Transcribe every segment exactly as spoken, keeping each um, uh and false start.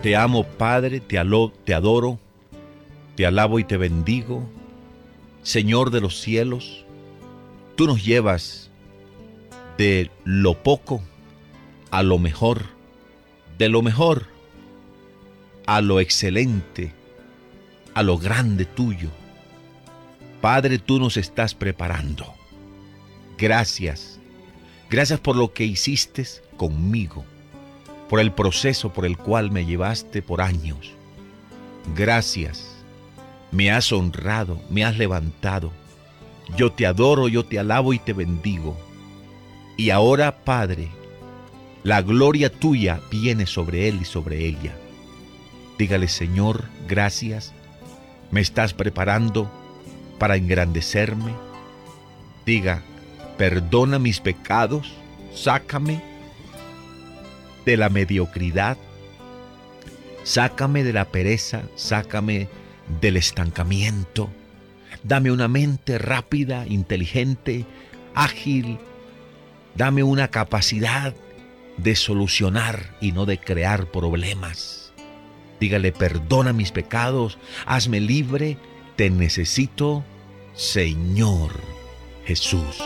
Te amo, Padre, te, alo, te adoro, te alabo y te bendigo. Señor de los cielos, tú nos llevas de lo poco a lo mejor, de lo mejor a lo excelente, a lo grande tuyo. Padre, tú nos estás preparando. Gracias. Gracias por lo que hiciste conmigo, por el proceso por el cual me llevaste por años. Gracias. Me has honrado, me has levantado. Yo te adoro, yo te alabo y te bendigo. Y ahora, Padre, la gloria tuya viene sobre él y sobre ella. Dígale, Señor, gracias. Me estás preparando para engrandecerme. Diga, perdona mis pecados, sácame de la mediocridad, sácame de la pereza, sácame del estancamiento. Dame una mente rápida, inteligente, ágil. Dame una capacidad de solucionar y no de crear problemas. Dígale, perdona mis pecados, hazme libre, te necesito, Señor Jesús.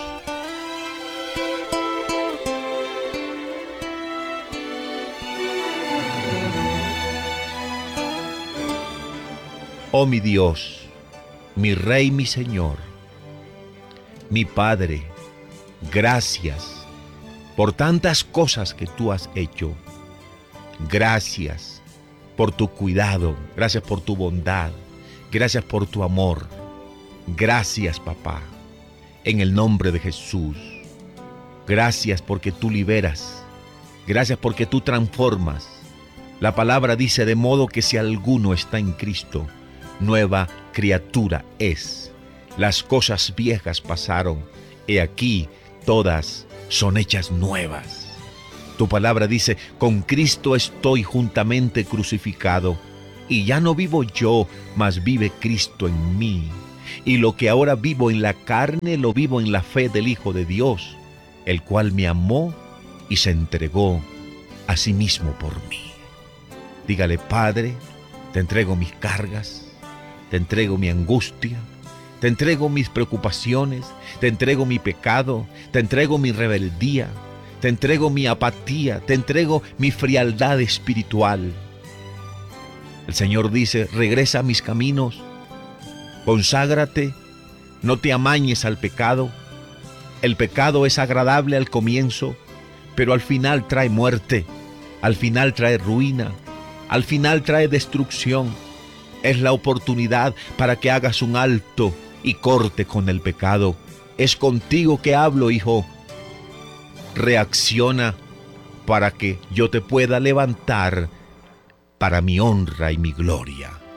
Oh mi Dios, mi Rey, mi Señor, mi Padre, gracias por tantas cosas que tú has hecho. Gracias por tu cuidado, gracias por tu bondad, gracias por tu amor. Gracias, papá, en el nombre de Jesús. Gracias porque tú liberas, gracias porque tú transformas. La palabra dice, de modo que si alguno está en Cristo, nueva criatura es. Las cosas viejas pasaron, he aquí todas son hechas nuevas. Tu palabra dice, con Cristo estoy juntamente crucificado, y ya no vivo yo, mas vive Cristo en mí. Y lo que ahora vivo en la carne, lo vivo en la fe del Hijo de Dios, el cual me amó y se entregó a sí mismo por mí. Dígale, Padre, te entrego mis cargas, te entrego mi angustia, te entrego mis preocupaciones, te entrego mi pecado, te entrego mi rebeldía, te entrego mi apatía, te entrego mi frialdad espiritual. El Señor dice, regresa a mis caminos, conságrate, no te amañes al pecado. El pecado es agradable al comienzo, pero al final trae muerte, al final trae ruina, al final trae destrucción. Es la oportunidad para que hagas un alto y corte con el pecado. Es contigo que hablo, hijo. Reacciona para que yo te pueda levantar para mi honra y mi gloria.